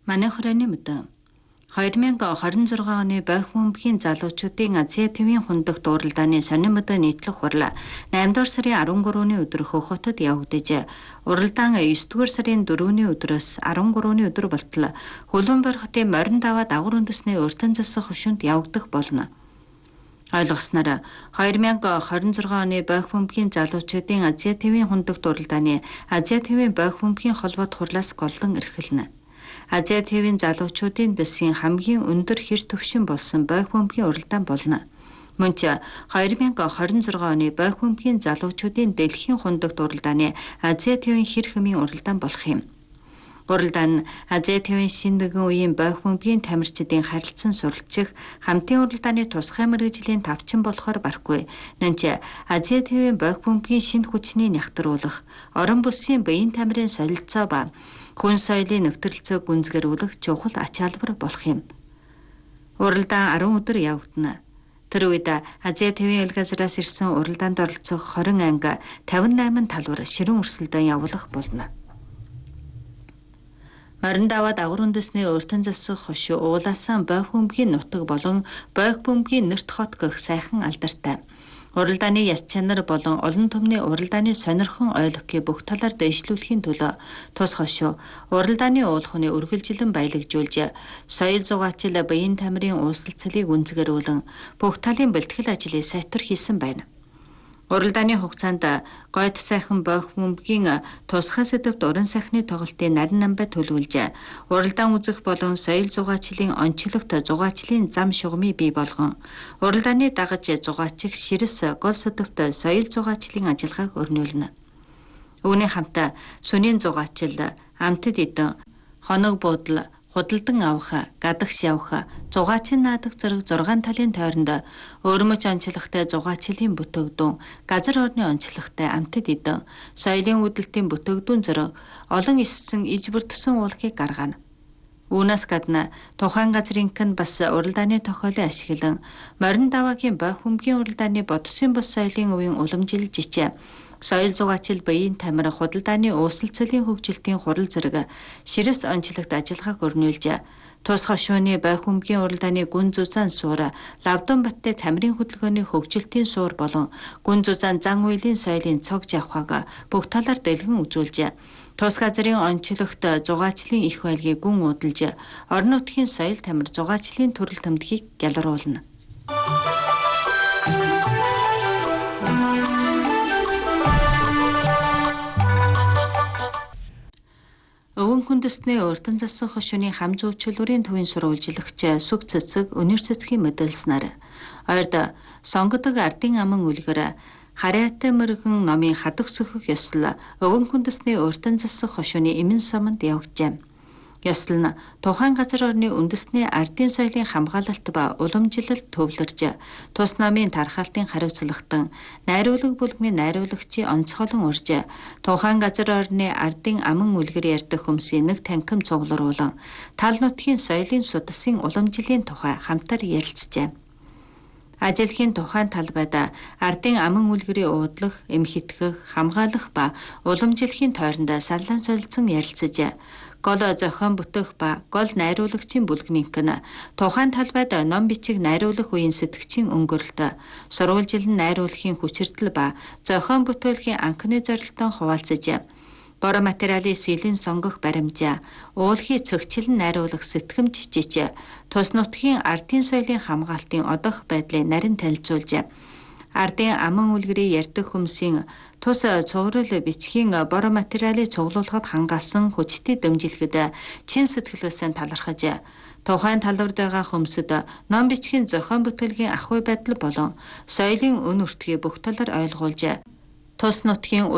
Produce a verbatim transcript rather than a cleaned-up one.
Манай хорооны мэдээ. хоёр мянга хорин зургаан оны бойх бөмбөгийн залуучуудын Азия тивийн хундагт уралдааны сонин мэдээ нийтлэх хурал наймдугаар сарын арван гурваны өдөр Хөх хотод явагдаж, уралдаан есдүгээр сарын дөрөвний өдрөөс арван гурваны өдөр болтол Хөлбөмбөр хотын морин даваа дагвар үндэсний өртөн засах хошуунд явагдах болно. Ойлгосноор хоёр мянга хорин зургаан оны бойх бөмбөгийн залуучуудын Азия тивийн хундагт уралдааны Азия тивийн бойх бөмбөгийн холбоот хурлаас голлон эрхэлнэ. Азия тивийн залуучуудын дэсийн хамгийн өндөр хэр төвшин болсон бойх бөмбөгийн уралдаан болно. Мөн ч хоёр мянга хорин зургаан оны бойх бөмбөгийн залуучуудын дэлхийн хундагт уралдааны Азия тивийн хэр хэмийн уралдаан болох юм. Уралдаан нь Азия тивийн шинэ нэгэн үеийн бойх бөмбөгийн тамирчдын харилцан суралцах хамтын уралдааны тусгай мэргэжлийн тавчин болохоор барахгүй. Нэн ч Азия тивийн бойх бөмбөгийн шинэ хүчний нягтруулах, орон бүсгийн биеийн тамирын солилцоо ба хүн соёлын нэвтрэлцээг гүнзгэрүүлэх чухал ач холбогдол болох юм. Уралдаан арван өдөр явагдана. Тэр үед Азия тивийн элгазраас ирсэн уралдаанд оролцох хорин анги тавин найман талбар ширэн өрсөлдөөн явуулах болно. Морин даваа дагвар үндэсний өртөн засах хошуу уулаасан бойх бөмбөгийн нутаг болон бойх бөмбөгийн нэрт хот гэх сайхан алдартай. Уралдааны яс чанар болон олон түмний уралдааны сонирхон ойлгохыг бүх талаар дэвшлүүлэхийн төлөө тус хошуу уралдааны уулхны үргэлжилэн баялагжуулж, соёл зугаачил биеийн тамирын ууслалцлыг үнцгэрүүлэн бүх талын бэлтгэл ажлыг сайтар хийсэн байна. Уралдааны хугацаанд гойд сайхан бойх бөмбөгийн тусгай сэдвт уран сайхны тоглолтын нарийн намбай төлөвлөж, уралдаан үзэх болон соёл зугаачлалын онцлогт зугаачлалын зам шугамыг бий болгон, уралдааны дагаж зугаачих ширэс гол сэдвт соёл зугаачлалын ажиллагааг өрнүүлнэ. Үүний хамт сүнийн зугаачил, амтд эдэн, хоног буудал, худалдан авах, гадагш явах, зугаачин наадаг зэрэг зургаан талын тойронд өөрмөч онцлогтой зугаачлалын бүтээгдэхүүн, газар орны онцлогтой амтд эдэн, соёлын үүдэлтийн бүтээгдэхүүн зэрэг олон эссэн иж бүрдсэн уулгыг гаргана. Үүнээс гадна тухайн газрын хэн бас уралдааны тохиолыг ашиглан морин даваагийн бойх бөмбөгийн уралдааны бодсон бус соёлын үеийн уламжилж ичээ, соёл зугаачил биеийн тамир худалдааны ууслалцлын хөгжилтийн хурал зэрэг ширэс онцлогт ажиллагааг өрнүүлж, тус хошууны бойх бөмбөгийн уралдааны гүн зузаан суур, лавдун баттай тамирын хөдөлгөөний хөгжилтийн суур болон гүн зузаан зан үйлийн соёлын цогж авахыг бүх талаар дэлгэн үзүүлж, тус газрын онцлогт зугаачлалын их байлгийг гүн удалж, орон нутгийн соёл тамир зугаачлалын төрөл төмдгийг гялруулна. Өвөн хүндэстний өртөн засах хошууны хам зүйчлүүрийн төвийн сурвалжлагч Сүг цэцэг өнөр цэцгийн мэдээлснээр ойрд сонгодог ардын аман үлгэр Хараатай мөргөн номын хадах сөхөх ёслол өвөн хүндэстний өртөн засах хошууны эмэн суманд явагджээ. Ёслол нь тухайн газар орны үндэсний ардын соёлын хамгаалалт ба уламжилалт төвлөрж, тус номын тархаалтын хариуцлагатан найруулга бүлгмийн найруулагчийн онцгойлон урьж, тухайн газар орны ардын аман үлгэр ярьдаг хүмүүсийн нэг танхим цугларуулан тал нутгийн соёлын судасын уламжлалын тухай хамтар ярилцжээ. Ажилхийн тухайн талбайд ардын аман үлгэрийн уудлах, эмхэтгэх, хамгаалах ба уламжлахын тойронд саллан солилцсон ярилцаж, гол зохион бүтэх ба гол найруулагчийн бүлгмийнхэн тухайн талбайд ном бичиг найруулах үеийн сэтгчийн өнгөрлөлт, сурвалжилан найруулахын хүчирдэл ба зохион бүтээлийн анхны зорилтон хуваалцаж, бор материалын сэлэн сонгох баримжаа, уулхий цогчлон найруулах сэтгэмж жиж, тус нутгийн ардын соёлын хамгаалтын одох байдлыг нарийн танилцуулж, ардын аман үлгэрийн ярьдаг хүмүүсийн тус цуврал бичгийн бор материалыг цуглуулахад хангаасан хүчтэй дэмжлэхэд чин сэтгэлээсээ талархаж, тухайн талбарт байгаа хүмүүсд ном бичгийн зохион бүтээлгийн ахуй байдал болон соёлын өн өртгийг бүх талаар ойлгуулж, тус нутгийн